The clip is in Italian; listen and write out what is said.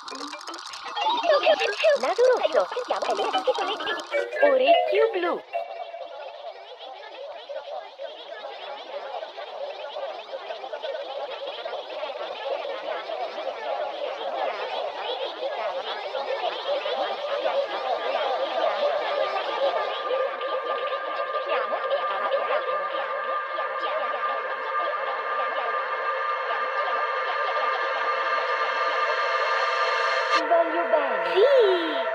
Naso rosso. Orecchio blu. Ti voglio bene. Sì!